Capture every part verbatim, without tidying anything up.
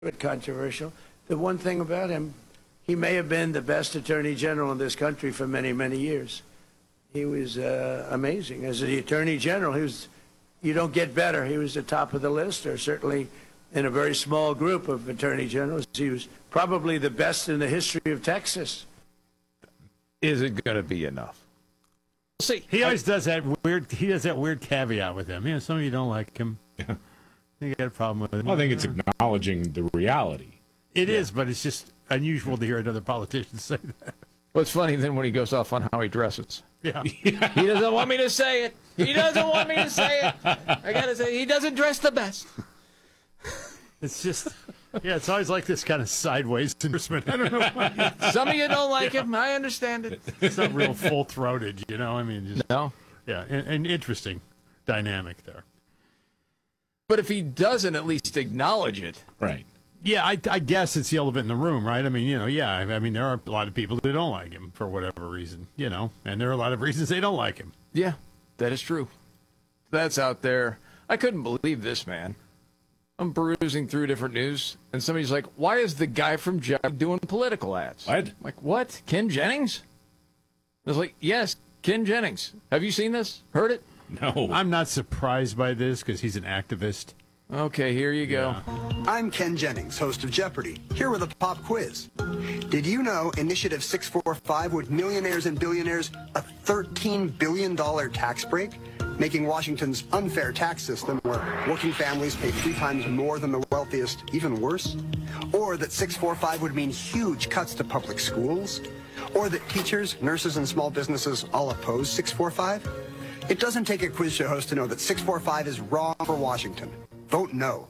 bit controversial. The one thing about him, he may have been the best attorney general in this country for many, many years. He was uh, amazing. As the attorney general, he was, you don't get better. He was the top of the list, or certainly in a very small group of attorney generals. He was probably the best in the history of Texas. Is it going to be enough? We'll see. He always I, does that weird. He does that weird caveat with him. You know, some of you don't like him. Yeah. You got a problem with it. Well, I think it's acknowledging the reality. It yeah. is, but it's just unusual to hear another politician say that. Well, it's funny then when he goes off on how he dresses. Yeah. He doesn't want me to say it. He doesn't want me to say it. I got to say, he doesn't dress the best. It's just, yeah, it's always like this kind of sideways endorsement. I don't know why. Some of you don't like him. I understand it. It's not real full-throated, you know? I mean, just, no. Yeah, an, an interesting dynamic there. But if he doesn't at least acknowledge it. Right. Yeah, I, I guess it's the elephant in the room, right? I mean, you know, yeah, I mean, there are a lot of people who don't like him for whatever reason, you know, and there are a lot of reasons they don't like him. Yeah, that is true. That's out there. I couldn't believe this, man. I'm perusing through different news, and somebody's like, why is the guy from Jeopardy doing political ads? What? I'm like, what? Ken Jennings? I was like, yes, Ken Jennings. Have you seen this? Heard it? No. I'm not surprised by this because he's an activist. Okay, here you go. Yeah. I'm Ken Jennings, host of Jeopardy, here with a pop quiz. Did you know Initiative six forty-five would millionaires and billionaires a thirteen billion dollars tax break, making Washington's unfair tax system where working families pay three times more than the wealthiest even worse? Or that six forty-five would mean huge cuts to public schools? Or that teachers, nurses, and small businesses all oppose six forty-five? It doesn't take a quiz show host to know that six forty-five is wrong for Washington. Vote no.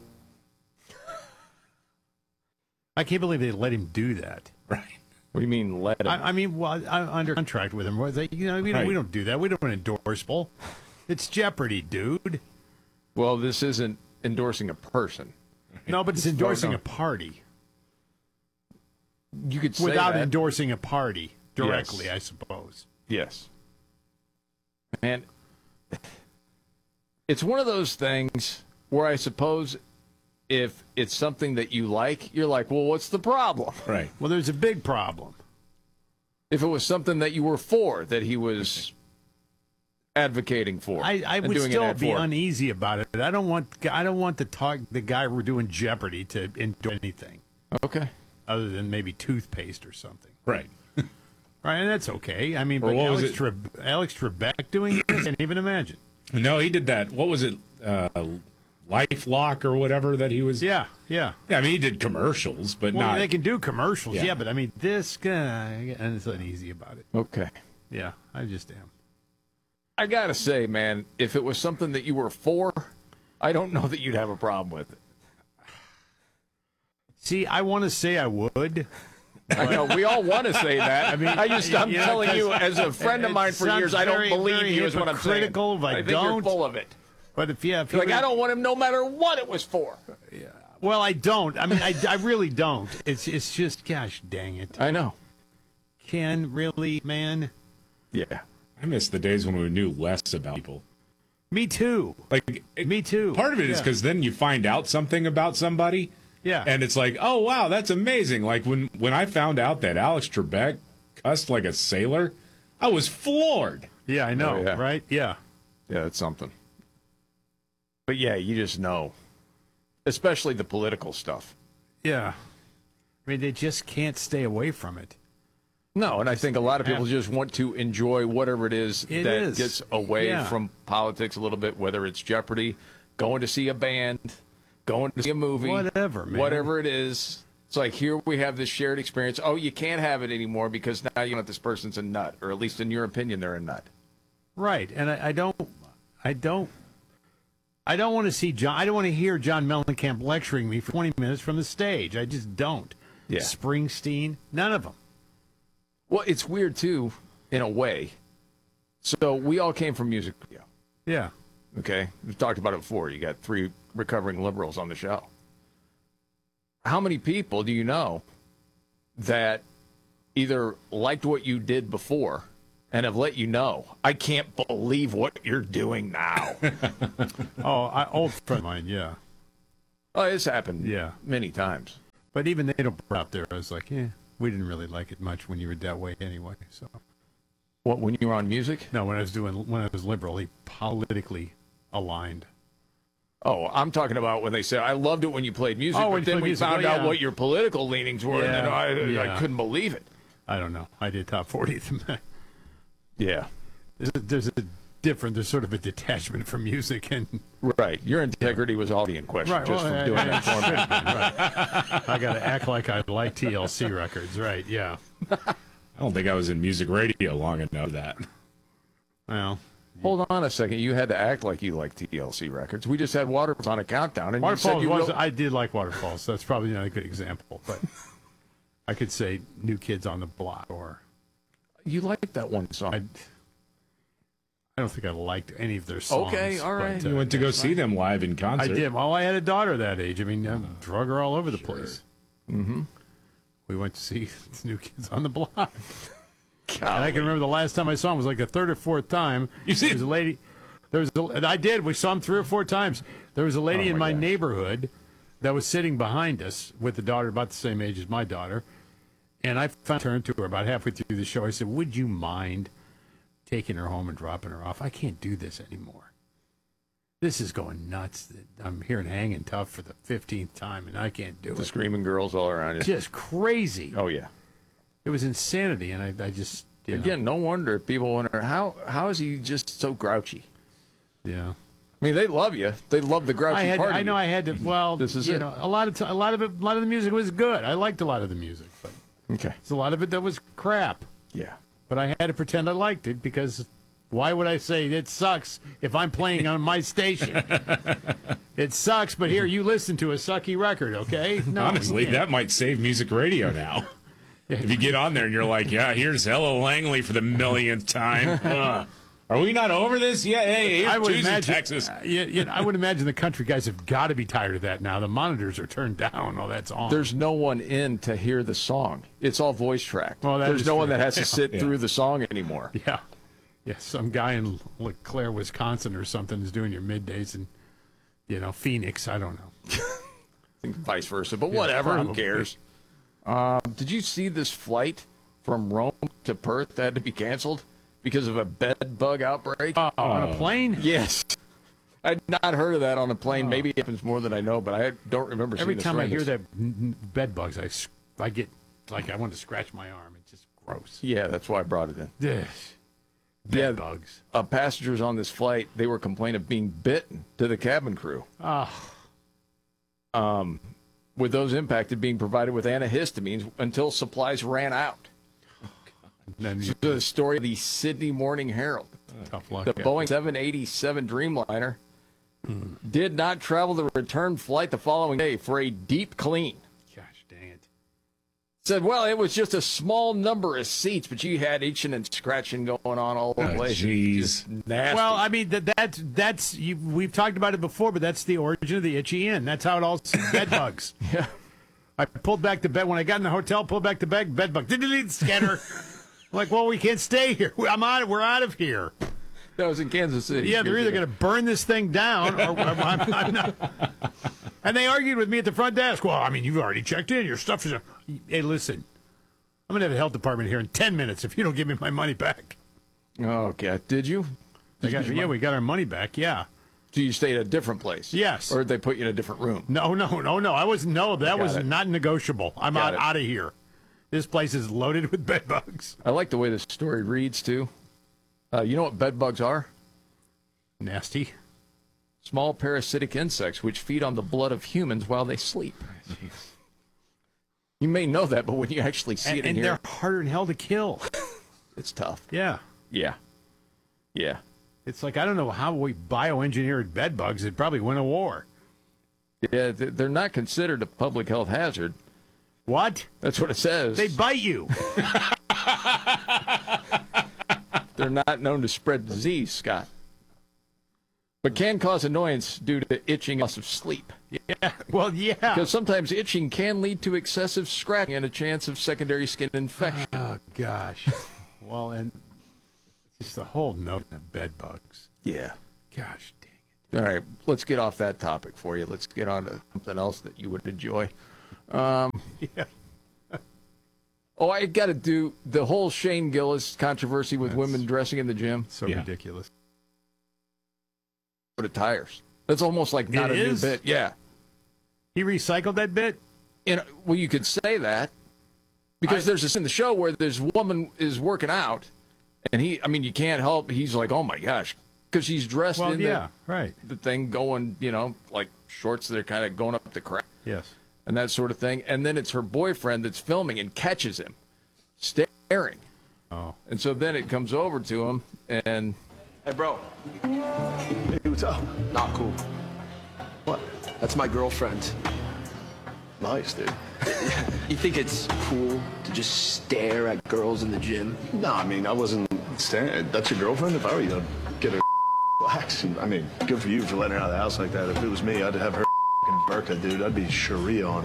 I can't believe they let him do that. Right. What do you mean let him? I, I mean, well, I'm under contract with him. Was they, you know, we don't, Right. we don't do that. We don't endorse Bull. It's Jeopardy, dude. Well, this isn't endorsing a person. No, but it's It's endorsing vote a party You could say without that. endorsing a party directly, Yes. I suppose. Yes. And it's one of those things where I suppose if it's something that you like, you're like, well, what's the problem? Right. Well, there's a big problem. If it was something that you were for, that he was advocating for, I, I and would doing an still ad be for. uneasy about it. I don't want I don't want the talk the guy we're doing Jeopardy to endorse anything Okay. other than maybe toothpaste or something. Right. Right, and that's okay. I mean, Or but what was Alex, it? Tre- Alex Trebek doing this, I can't even imagine. No, he did that. What was it? Uh, LifeLock or whatever that he was. Yeah, yeah. Yeah, I mean, he did commercials, but Well, not. they can do commercials, yeah. Yeah. but I mean, this guy, and it's uneasy about it. Okay. Yeah, I just am. I got to say, man, if it was something that you were for, I don't know that you'd have a problem with it. See, I want to say I would. I know we all want to say that. I mean, I just I'm you know, telling you, 'cause as a friend of it mine for sounds years, I don't very, believe very you is what I'm saying. hypocritical if I think don't. you're full of it. But if yeah, if You're like you I were- don't want him, no matter what it was for. Well, I don't. I mean, I, I really don't. It's it's just, gosh, dang it, I know. Ken, really, man. Yeah. I miss the days when we knew less about people. Me too. Like, it- Me too. Part of it is Yeah. because then you find out something about somebody, Yeah. and it's like, oh wow, that's amazing. Like when when I found out that Alex Trebek cussed like a sailor, I was floored. yeah, I know, Oh, yeah. right? Yeah. Yeah, it's something. But yeah, you just know. Especially the political stuff. Yeah. I mean, they just can't stay away from it. No, and I think a lot of people just want to enjoy whatever it is It that is. gets away Yeah. from politics a little bit, whether it's Jeopardy, going to see a band, going to see a movie, Whatever, man. whatever it is. It's like here we have this shared experience. Oh, you can't have it anymore because now you know this person's a nut, or at least in your opinion, they're a nut. Right. And I, I don't, I don't, I don't want to see John, I don't want to hear John Mellencamp lecturing me for twenty minutes from the stage. I just don't. Yeah. Springsteen, none of them. Well, it's weird too, in a way. So we all came from music video. Yeah. Okay, we've talked about it before. You got three recovering liberals on the show. How many people do you know that either liked what you did before and have let you know, I can't believe what you're doing now? Oh, I, old friend of mine, yeah. Oh, it's happened Yeah. many times. But even they don't put out there. I was like, yeah, we didn't really like it much when you were that way anyway. So What, when you were on music? no, when I was doing when I was liberally politically aligned. Oh, I'm talking about when they said, I loved it when you played music, Oh, when but you then played we music. found Well, out yeah. what your political leanings were, and then Yeah, I, yeah. I couldn't believe it. I don't know. I did top forty. Yeah. there's, a, there's a different. There's sort of a detachment from music and. Right. Your integrity was already in question Right, just well, from I- doing I- that format. Right. I got to act like I like T L C records, right? Yeah. I don't think I was in music radio long enough for that. Well, Hold on a second. You had to act like you liked T L C records. We just had Waterfalls on a countdown, and you said Waterfalls you was. real- I did like Waterfalls. So that's probably not a good example, but I could say New Kids on the Block, or you liked that one song. I. I don't think I liked any of their songs. Okay, all right. but, uh, You went to go see them live in I concert. did. Well, I had a daughter that age. I mean, I drug her all over the place. Mm-hmm. We went to see New Kids on the Block. And I can remember the last time I saw him was like the third or fourth time. You see- There was a lady. There was a, and I did. We saw him three or four times. There was a lady Oh, in my my gosh. neighborhood that was sitting behind us with a daughter about the same age as my daughter. And I found, turned to her about halfway through the show. I said, "Would you mind taking her home and dropping her off? I can't do this anymore. This is going nuts. I'm hearing Hanging Tough for the fifteenth time, and I can't do The it. screaming girls all around you. Just crazy. Oh, yeah. It was insanity, and I, I just you know, Again, no wonder people wonder, how how is he just so grouchy? yeah. I mean, they love you. They love the grouchy I had, part of I know, you. I had to. Well, This is you it. know, a lot of t- a lot of it, a lot of the music was good. I liked a lot of the music, but Okay. there's a lot of it that was crap. Yeah. But I had to pretend I liked it because why would I say it sucks if I'm playing on my station? It sucks, but here you listen to a sucky record, okay? No, Honestly, yeah. that might save music radio now. If you get on there and you're like, yeah, here's Hello Langley for the millionth time. Uh, are we not over this yet? Hey, here's I would Tuesday, imagine. Texas. uh, you, you know, I would imagine the country guys have got to be tired of that now. The monitors are turned down. Oh, that's on. There's no one in to hear the song. It's all voice tracked. Well, that There's is no one true. that has to sit Yeah. through the song anymore. Yeah. Yeah, some guy in LeClaire, Wisconsin or something is doing your middays in, you know, Phoenix. I don't know. I think vice versa, but whatever. Who probably. cares? Um, did you see this flight from Rome to Perth that had to be canceled because of a bed bug outbreak? Oh, on a plane? Yes. I'd not heard of that on a plane. Maybe it happens more than I know, but I don't remember Every seeing a time I story hear that's- that n- n- bed bugs, I, s- I get like I want to scratch my arm. It's just gross. Yeah, that's why I brought it in. Ugh. Bed Yeah. bugs. Uh, passengers on this flight, they were complaining of being bitten to the cabin crew. Ah, Um, with those impacted being provided with antihistamines until supplies ran out. and then you, The story of the Sydney Morning Herald. tough luck. The yeah. Boeing seven eighty-seven Dreamliner did not travel the return flight the following day for a deep clean. Gosh dang it. Said, well, it was just a small number of seats, but you had itching and scratching going on all over the Oh, place. jeez. Just nasty. Well, I mean that that's that's you, we've talked about it before, but that's the origin of the itchy inn. That's how it all bed bugs. yeah. I pulled back the bed when I got in the hotel. Pulled back the bed. Bed bug. Scatter. I'm like, well, we can't stay here. I'm out. We're out of here. That was in Kansas City. Yeah, they're either going to burn this thing down, or I'm, I'm not. And they argued with me at the front desk. Well, I mean, you've already checked in. Your stuff is. Hey, listen, I'm going to have a health department here in ten minutes if you don't give me my money back. Oh, okay. Did you? I got, yeah, we got our money back. Yeah. So you stayed at a different place? Yes. Or did they put you in a different room? No, no, no, no. I was no. That Got was it. not negotiable. I'm Got out it. out of here. This place is loaded with bed bugs. I like the way this story reads, too. Uh, you know what bed bugs are? Nasty. Small parasitic insects which feed on the blood of humans while they sleep. You may know that, but when you actually see And, it in and here, they're harder than hell to kill. it's tough. Yeah. Yeah. Yeah. It's like, I don't know how we bioengineered bed bugs. It'd probably win a war. Yeah, th- they're not considered a public health hazard. What? That's what it says. They bite you. They're not known to spread disease, Scott. But can cause annoyance due to itching and loss of sleep. Yeah. Well, yeah. Because sometimes itching can lead to excessive scratching and a chance of secondary skin infection. Oh, gosh. Well, and just the whole note of bed bugs. Yeah. Gosh dang it. All right, let's get off that topic for you. Let's get on to something else that you would enjoy. Um, Yeah. oh, I got to do the whole Shane Gillis controversy with That's- women dressing in the gym. So Yeah. ridiculous. Go to tires. That's almost like not It a is? new bit. Yeah. He recycled that bit? And well, you could say that because there's this in the show where this woman is working out, and he, I mean, you can't help. He's like, oh my gosh, because she's dressed Well, in yeah, right. the, the thing going, you know, like shorts that are kind of going up the crap Yes. and that sort of thing. And then it's her boyfriend that's filming and catches him staring. Oh. And so then it comes over to him, and Hey, bro. Hey, what's up? Not cool. What? That's my girlfriend. Nice, dude. You think it's cool to just stare at girls in the gym? No, I mean, I wasn't staring. That's your girlfriend? If I were you, I'd get her relaxed. And, I mean, good for you for letting her out of the house like that. If it was me, I'd have her burqa, dude. I'd be Sharia on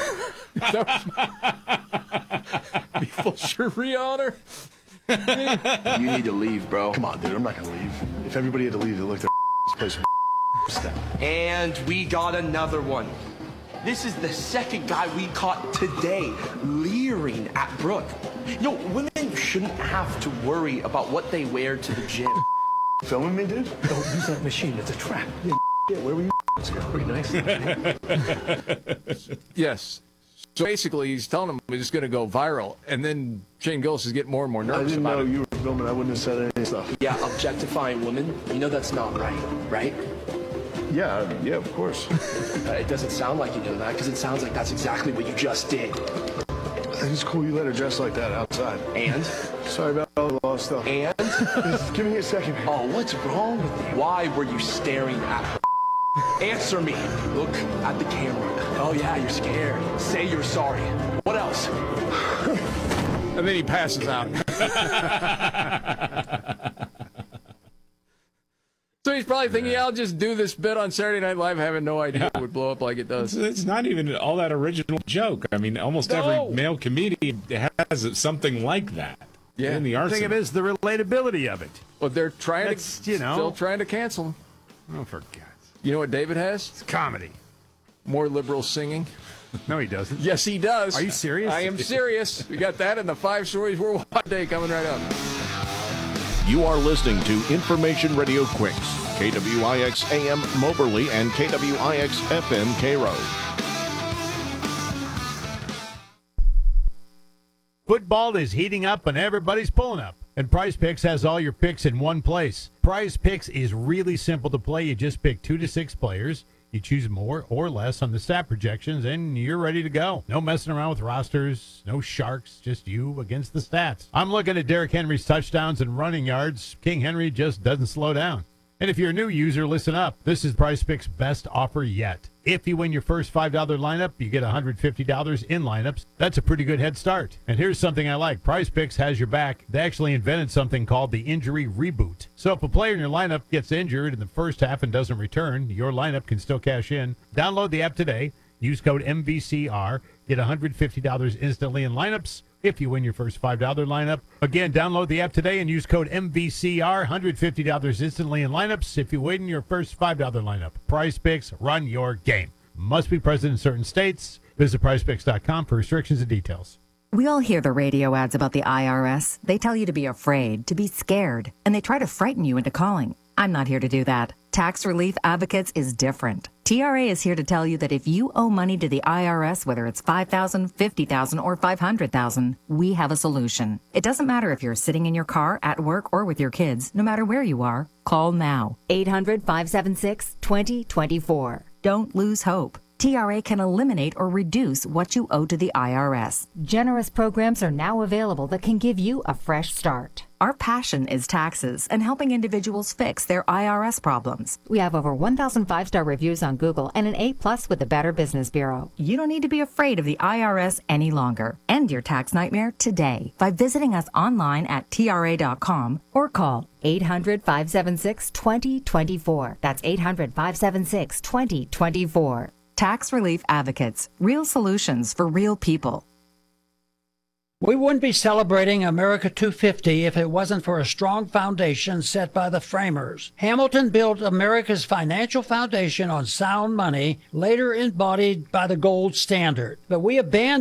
her. be full Sharia on her. You need to leave, bro. Come on, dude. I'm not going to leave. If everybody had to leave, they looked at this place down. And we got another one. This is the second guy we caught today leering at Brooke. Yo, women shouldn't have to worry about what they wear to the gym. Filming me, dude? Don't use that machine. It's a trap. Yeah, where were you? Pretty nice. Yes. So basically, he's telling him it's going to go viral, and then Shane Gillis is getting more and more I nervous didn't about know it. you were filming. I wouldn't have said any stuff. Yeah, objectifying women. You know that's not right, right? Yeah, yeah, of course. Uh, it doesn't sound like you know that because it sounds like that's exactly what you just did. I think it's cool you let her dress like that outside. And? Sorry about all the law stuff. And? Just give me a second. Oh, what's wrong with you? Why were you staring at her? Answer me. Look at the camera. Oh, yeah, you're scared. Say you're sorry. What else? And then he passes out. So he's probably thinking, yeah, I'll just do this bit on Saturday Night Live, having no idea it would blow up like it It's, does. it's not even all that original joke. I mean, almost No. every male comedian has something like that. Yeah. In the The arsenal. thing of it is the relatability of it. But they're trying That's, to, you know. still trying to cancel him. Oh, for God's You know what David has? It's comedy. More liberal singing. No, he doesn't. Yes, he does. Are you serious? I am serious. We got that in the five stories worldwide day coming right up. You are listening to Information Radio Quicks, K W I X A M Moberly and K W I X F M Cairo. Football is heating up and everybody's pulling up. And Prize Picks has all your picks in one place. Prize Picks is really simple to play. You just pick two to six players. You choose more or less on the stat projections, and you're ready to go. No messing around with rosters, no sharks, just you against the stats. I'm looking at Derrick Henry's touchdowns and running yards. King Henry just doesn't slow down. And if you're a new user, listen up. This is Prize Picks' best offer yet. If you win your first five dollar lineup, you get one hundred fifty dollars in lineups. That's a pretty good head start. And here's something I like. Prize Picks has your back. They actually invented something called the injury reboot. So if a player in your lineup gets injured in the first half and doesn't return, your lineup can still cash in. Download the app today. Use code M V C R. Get one hundred fifty dollars instantly in lineups if you win your first five dollar lineup. Again, download the app today and use code M V C R. one hundred fifty dollars instantly in lineups if you win your first five dollar lineup. Prize Picks, run your game. Must be present in certain states. Visit prize picks dot com for restrictions and details. We all hear the radio ads about the I R S. They tell you to be afraid, to be scared, and they try to frighten you into calling. I'm not here to do that. Tax Relief Advocates is different. T R A is here to tell you that if you owe money to the I R S, whether it's five thousand dollars, fifty thousand dollars, or five hundred thousand dollars, we have a solution. It doesn't matter if you're sitting in your car, at work, or with your kids. No matter where you are, call now. eight hundred, five seven six, two zero two four. Don't lose hope. T R A can eliminate or reduce what you owe to the I R S. Generous programs are now available that can give you a fresh start. Our passion is taxes and helping individuals fix their I R S problems. We have over one thousand five-star reviews on Google and an A plus with the Better Business Bureau. You don't need to be afraid of the I R S any longer. End your tax nightmare today by visiting us online at T R A dot com or call eight hundred, five seven six, two zero two four. That's eight hundred, five seven six, two zero two four. Tax Relief Advocates. Real solutions for real people. We wouldn't be celebrating America two fifty if it wasn't for a strong foundation set by the framers. Hamilton built America's financial foundation on sound money, later embodied by the gold standard. But we abandoned